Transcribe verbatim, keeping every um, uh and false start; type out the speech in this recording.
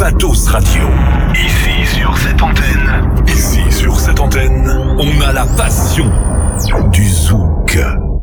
Pathos Radio. Ici sur cette antenne. Ici sur cette antenne, on a la passion du zouk.